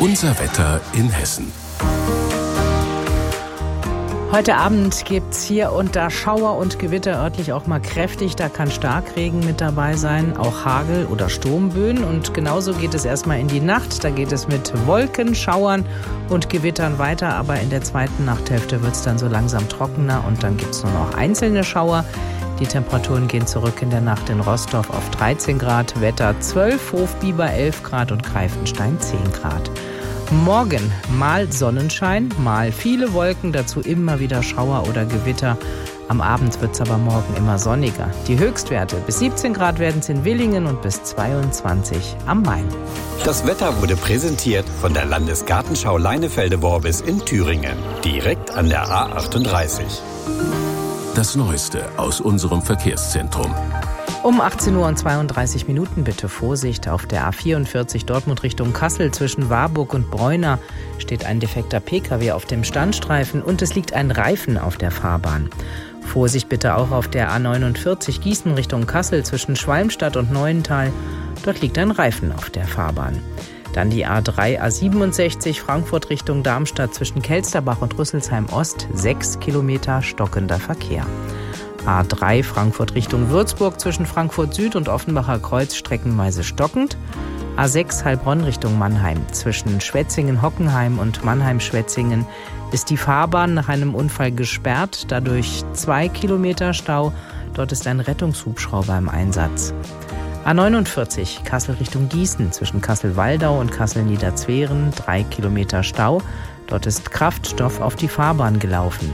Unser Wetter in Hessen. Heute Abend gibt's hier und da Schauer und Gewitter, örtlich auch mal kräftig. Da kann Starkregen mit dabei sein, auch Hagel oder Sturmböen. Und genauso geht es erstmal in die Nacht. Da geht es mit Wolken, Schauern und Gewittern weiter. Aber in der zweiten Nachthälfte wird's dann so langsam trockener und dann gibt's nur noch einzelne Schauer. Die Temperaturen gehen zurück in der Nacht in Rostock auf 13 Grad, Wetter 12, Hofbiber 11 Grad und Greifenstein 10 Grad. Morgen mal Sonnenschein, mal viele Wolken, dazu immer wieder Schauer oder Gewitter. Am Abend wird es aber morgen immer sonniger. Die Höchstwerte bis 17 Grad werden es in Willingen und bis 22 am Main. Das Wetter wurde präsentiert von der Landesgartenschau Leinefelde-Worbis in Thüringen, direkt an der A38. Das Neueste aus unserem Verkehrszentrum. Um 18 Uhr und 32 Minuten bitte Vorsicht. Auf der A44 Dortmund Richtung Kassel zwischen Warburg und Bräuna steht ein defekter Pkw auf dem Standstreifen und es liegt ein Reifen auf der Fahrbahn. Vorsicht bitte auch auf der A49 Gießen Richtung Kassel zwischen Schwalmstadt und Neuental. Dort liegt ein Reifen auf der Fahrbahn. Dann die A3, A67 Frankfurt Richtung Darmstadt zwischen Kelsterbach und Rüsselsheim Ost. 6 Kilometer stockender Verkehr. A3 Frankfurt Richtung Würzburg zwischen Frankfurt Süd und Offenbacher Kreuz streckenweise stockend. A6 Heilbronn Richtung Mannheim zwischen Schwetzingen-Hockenheim und Mannheim-Schwetzingen ist die Fahrbahn nach einem Unfall gesperrt, dadurch 2 Kilometer Stau. Dort ist ein Rettungshubschrauber im Einsatz. A49 Kassel Richtung Gießen zwischen Kassel-Waldau und Kassel-Niederzweren 3 Kilometer Stau. Dort ist Kraftstoff auf die Fahrbahn gelaufen.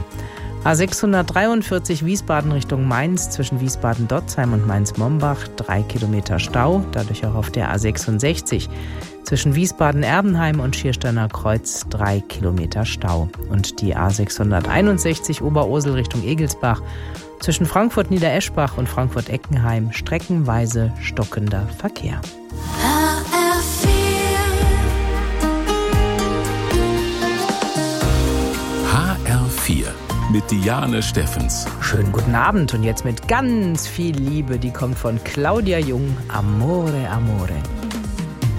A643 Wiesbaden Richtung Mainz zwischen Wiesbaden-Dotzheim und Mainz-Mombach 3 Kilometer Stau, dadurch auch auf der A66 zwischen Wiesbaden-Erbenheim und Schiersteiner Kreuz 3 Kilometer Stau. Und die A661 Oberursel Richtung Egelsbach zwischen Frankfurt-Niedereschbach und Frankfurt-Eckenheim streckenweise stockender Verkehr. HR4 mit Diane Steffens. Schönen guten Abend und jetzt mit ganz viel Liebe, die kommt von Claudia Jung, Amore, Amore.